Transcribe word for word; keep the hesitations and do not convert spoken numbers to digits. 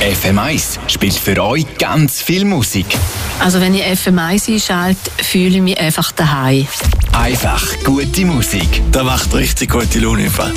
F M eins spielt für euch ganz viel Musik. Also wenn ich F M eins einschalte, fühle ich mich einfach daheim. Einfach gute Musik. Da macht richtig gute Laune.